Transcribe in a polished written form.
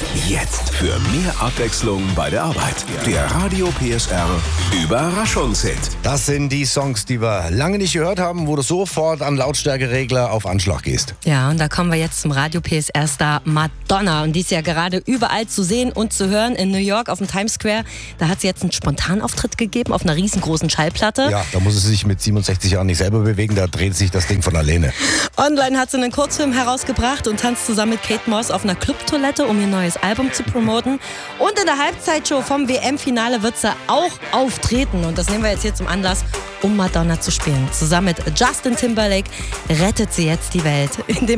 Jetzt für mehr Abwechslung bei der Arbeit. Der Radio PSR Überraschungshit. Das sind die Songs, die wir lange nicht gehört haben, wo du sofort am Lautstärkeregler auf Anschlag gehst. Ja, und da kommen wir jetzt zum Radio PSR-Star Madonna. Und die ist ja gerade überall zu sehen und zu hören. In New York auf dem Times Square. Da hat sie jetzt einen Spontanauftritt gegeben auf einer riesengroßen Schallplatte. Ja, da muss sie sich mit 67 Jahren nicht selber bewegen, da dreht sich das Ding von alleine. Online hat sie einen Kurzfilm herausgebracht und tanzt zusammen mit Kate Moss auf einer Clubtoilette, um ihr neues Album zu promoten. Und in der Halbzeitshow vom WM-Finale wird sie auch auftreten. Und das nehmen wir jetzt hier zum Anlass, um Madonna zu spielen. Zusammen mit Justin Timberlake rettet sie jetzt die Welt. In dem